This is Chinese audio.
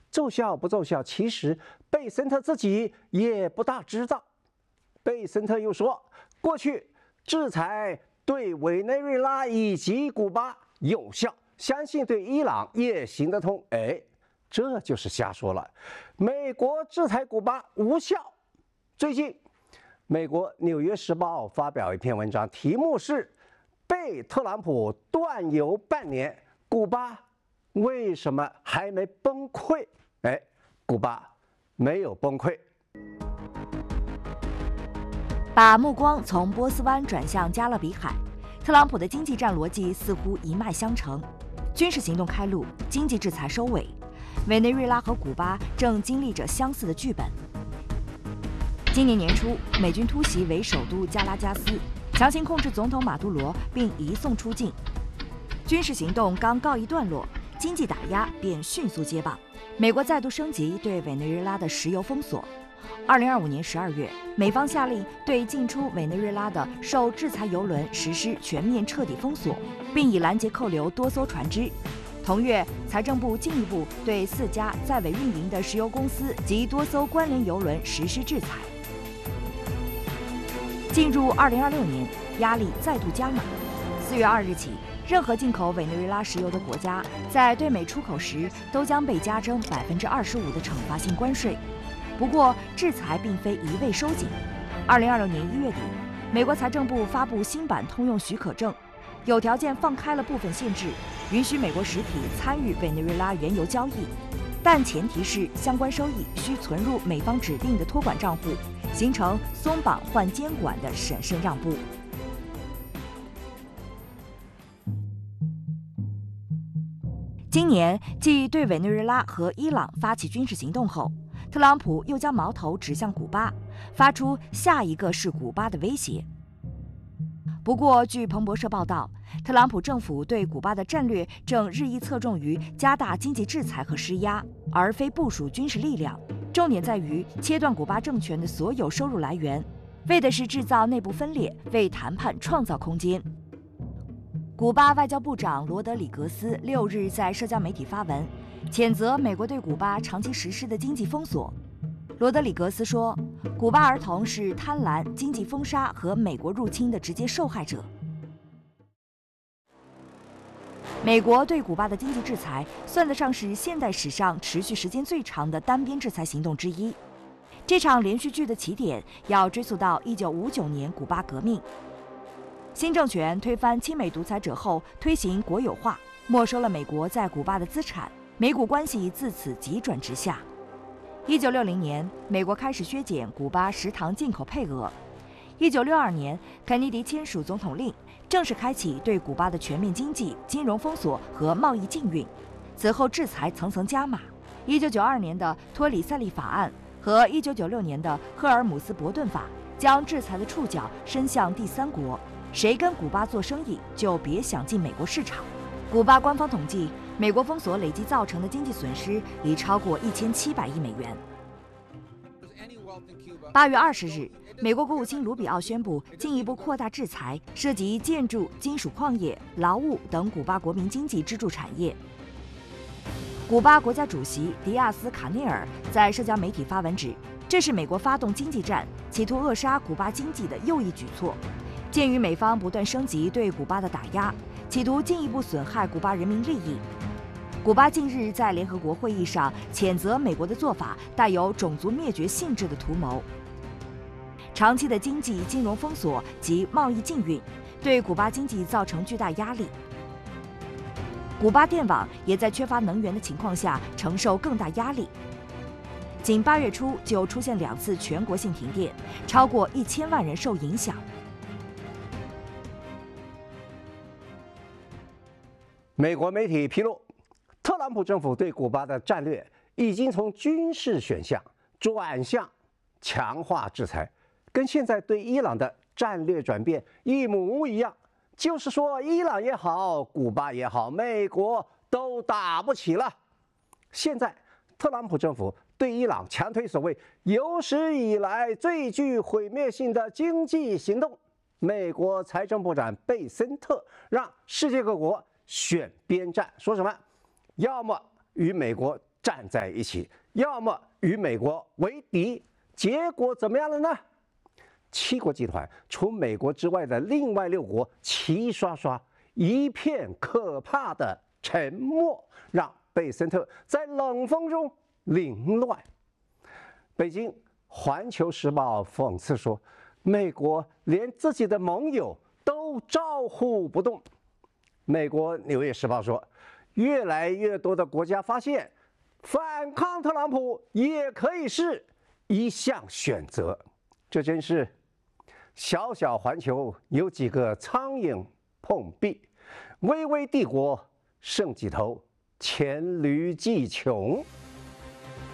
奏效不奏效，其实贝森特自己也不大知道。贝森特又说，过去制裁对委内瑞拉以及古巴有效，相信对伊朗也行得通。哎，这就是瞎说了。美国制裁古巴无效。最近，美国《纽约时报》发表一篇文章，题目是“被特朗普断油半年，古巴为什么还没崩溃？”哎，古巴没有崩溃。 把目光从波斯湾转向加勒比海，特朗普的经济战逻辑似乎一脉相承。军事行动开路，经济制裁收尾，委内瑞拉和古巴正经历着相似的剧本。今年年初，美军突袭为首都加拉加斯，强行控制总统马杜罗，并移送出境。军事行动刚告一段落，经济打压便迅速接棒。美国再度升级对委内瑞拉的石油封锁。2025年12月，美方下令对进出委内瑞拉的受制裁油轮实施全面彻底封锁，并已拦截扣留多艘船只。同月，财政部进一步对4家在委运营的石油公司及多艘关联油轮实施制裁。进入2026年，压力再度加码。4月2日起，任何进口委内瑞拉石油的国家，在对美出口时都将被加征25%的惩罚性关税。不过，制裁并非一味收紧。2026年1月底，美国财政部发布新版通用许可证，有条件放开了部分限制，允许美国实体参与委内瑞拉原油交易，但前提是相关收益需存入美方指定的托管账户，形成松绑换监管的审慎让步。今年继对委内瑞拉和伊朗发起军事行动后，特朗普又将矛头指向古巴，发出下一个是古巴的威胁。不过，据彭博社报道，特朗普政府对古巴的战略正日益侧重于加大经济制裁和施压，而非部署军事力量。重点在于切断古巴政权的所有收入来源，为的是制造内部分裂，为谈判创造空间。古巴外交部长罗德里格斯6日在社交媒体发文，谴责美国对古巴长期实施的经济封锁。罗德里格斯说，古巴儿童是贪婪、经济封杀和美国入侵的直接受害者。美国对古巴的经济制裁算得上是现代史上持续时间最长的单边制裁行动之一。这场连续剧的起点要追溯到1959年古巴革命。新政权推翻亲美独裁者后，推行国有化，没收了美国在古巴的资产，美古关系自此急转直下。1960年，美国开始削减古巴石糖进口配额。1962年，肯尼迪签署总统令，正式开启对古巴的全面经济、金融封锁和贸易禁运。此后制裁层层加码。1992年的托里塞利法案和1996年的赫尔姆斯伯顿法将制裁的触角伸向第三国。谁跟古巴做生意，就别想进美国市场。古巴官方统计，美国封锁累计造成的经济损失已超过1700亿美元。8月20日，美国国务卿卢比奥宣布进一步扩大制裁，涉及建筑、金属矿业、劳务等古巴国民经济支柱产业。古巴国家主席迪亚斯卡内尔在社交媒体发文指，这是美国发动经济战，企图扼杀古巴经济的又一举措。鉴于美方不断升级对古巴的打压，企图进一步损害古巴人民利益，古巴近日在联合国会议上谴责美国的做法带有种族灭绝性质的图谋。长期的经济金融封锁及贸易禁运对古巴经济造成巨大压力。古巴电网也在缺乏能源的情况下承受更大压力。仅8月初就出现2次全国性停电，超过1000万人受影响。 美国媒体披露，特朗普政府对古巴的战略已经从军事选项转向强化制裁，跟现在对伊朗的战略转变一模一样。就是说，伊朗也好，古巴也好，美国都打不起了。现在，特朗普政府对伊朗强推所谓有史以来最具毁灭性的经济行动。美国财政部长贝森特让世界各国选边站，说什么？要么与美国站在一起，要么与美国为敌。结果怎么样了呢？七国集团除美国之外的另外6国齐刷刷一片可怕的沉默，让贝森特在冷风中凌乱。北京《环球时报》讽刺说，美国连自己的盟友都招呼不动。美国《纽约时报》说，越来越多的国家发现，反抗特朗普也可以是一项选择。这真是小小环球有几个苍蝇碰壁，微微帝国剩几头黔驴技穷。